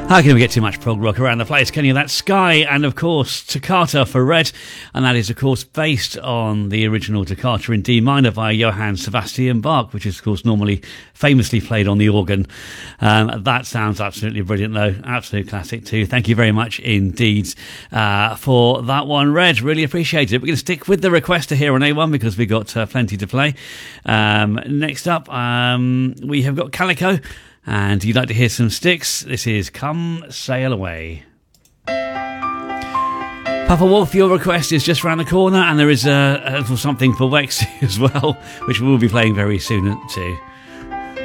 How can we get too much prog rock around the place, can you? That's Sky and, of course, Toccata for Red. And that is, of course, based on the original Toccata in D minor by Johann Sebastian Bach, which is, of course, normally famously played on the organ. That sounds absolutely brilliant, though. Absolute classic, too. Thank you very much indeed for that one, Red. Really appreciate it. We're going to stick with the requester here on A1 because we've got plenty to play. Next up, we have got Calico. And you'd like to hear some Styx? This is Come Sail Away. Papa Wolf, your request is just around the corner, and there is a little something for Wex as well, which we'll be playing very soon too.